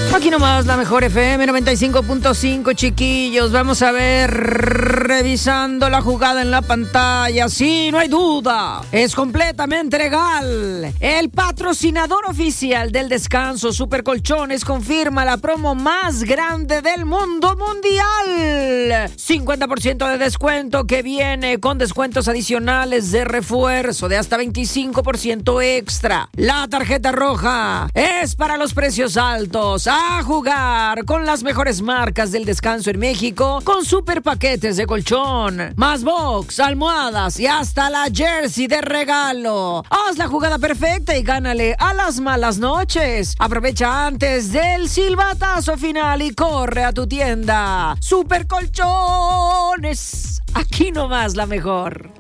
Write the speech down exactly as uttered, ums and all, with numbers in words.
Aquí nomás la mejor F M noventa y cinco punto cinco, chiquillos. Vamos a ver, revisando la jugada en la pantalla. Sí, no hay duda, es completamente legal. El patrocinador oficial del descanso, Super Colchones, confirma la promo más grande del mundo mundial. cincuenta por ciento de descuento que viene con descuentos adicionales de refuerzo de hasta veinticinco por ciento extra. La tarjeta roja es para los precios altos. A jugar con las mejores marcas del descanso en México con super paquetes de colchón, más box, almohadas y hasta la jersey de regalo. Haz la jugada perfecta y gánale a las malas noches. Aprovecha antes del silbatazo final y corre a tu tienda. Super Colchones, aquí nomás la mejor.